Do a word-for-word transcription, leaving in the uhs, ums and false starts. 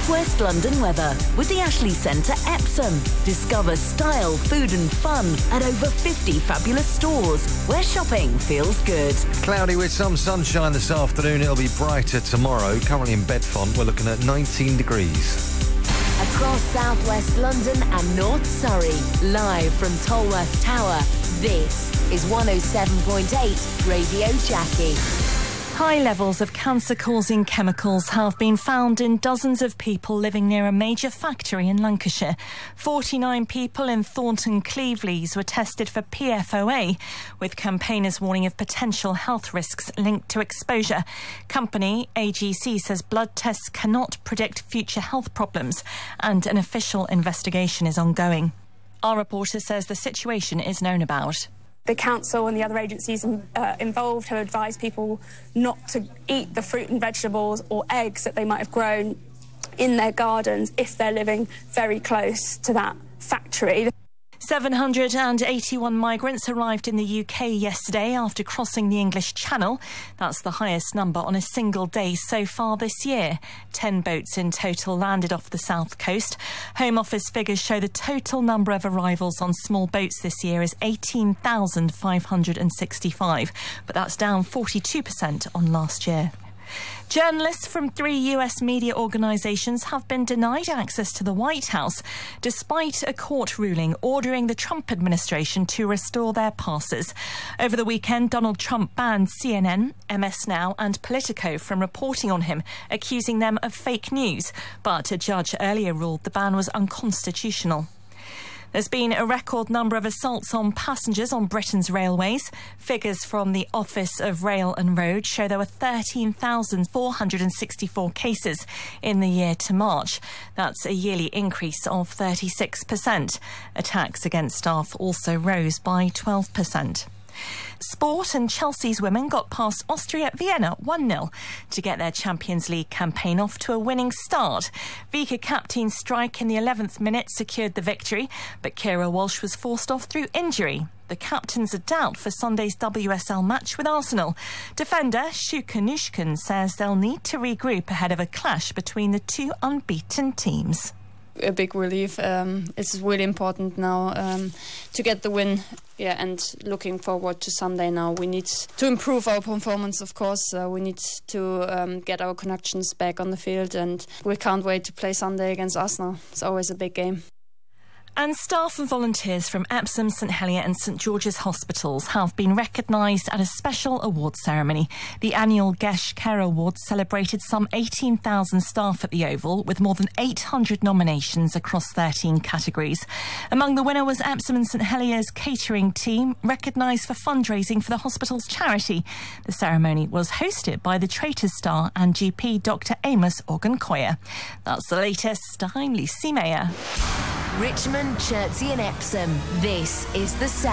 West London weather with the Ashley Centre Epsom. Discover style, food and fun at over fifty fabulous stores where shopping feels good. Cloudy with some sunshine this afternoon. It'll be brighter tomorrow. Currently in Bedfont, we're looking at nineteen degrees. Across South West London and North Surrey, live from Tolworth Tower, this is one oh seven point eight Radio Jackie. High levels of cancer-causing chemicals have been found in dozens of people living near a major factory in Lancashire. forty-nine people in Thornton Cleveleys were tested for P F O A, with campaigners warning of potential health risks linked to exposure. Company A G C says blood tests cannot predict future health problems, and an official investigation is ongoing. Our reporter says the situation is known about. The council and the other agencies uh, involved have advised people not to eat the fruit and vegetables or eggs that they might have grown in their gardens if they're living very close to that factory. seven hundred eighty-one migrants arrived in the U K yesterday after crossing the English Channel. That's the highest number on a single day so far this year. Ten boats in total landed off the south coast. Home Office figures show the total number of arrivals on small boats this year is eighteen thousand five hundred sixty-five, but that's down forty-two percent on last year. Journalists from three U S media organisations have been denied access to the White House, despite a court ruling ordering the Trump administration to restore their passes. Over the weekend, Donald Trump banned C N N, M S Now and Politico from reporting on him, accusing them of fake news. But a judge earlier ruled the ban was unconstitutional. There's been a record number of assaults on passengers on Britain's railways. Figures from the Office of Rail and Road show there were thirteen thousand four hundred sixty-four cases in the year to March. That's a yearly increase of thirty-six percent. Attacks against staff also rose by twelve percent. Sport, and Chelsea's women got past Austria Vienna one nil to get their Champions League campaign off to a winning start. Vika Kapteyn's strike in the eleventh minute secured the victory, but Kira Walsh was forced off through injury. The captain's a doubt for Sunday's W S L match with Arsenal. Defender Shuka Nushkin says they'll need to regroup ahead of a clash between the two unbeaten teams. A big relief. Um, it's really important now um, to get the win. Yeah, and looking forward to Sunday now. We need to improve our performance, of course. Uh, we need to um, get our connections back on the field, and we can't wait to play Sunday against Arsenal. It's always a big game. And staff and volunteers from Epsom, St Helier and St George's hospitals have been recognised at a special award ceremony. The annual Gesh Care Awards celebrated some eighteen thousand staff at the Oval, with more than eight hundred nominations across thirteen categories. Among the winner was Epsom and St Helier's catering team, recognised for fundraising for the hospital's charity. The ceremony was hosted by the Traitors star and G P Doctor Amos Organ-Coyer. That's the latest. I'm Lucy Mayer. Richmond, Chertsey and Epsom. This is the Sound.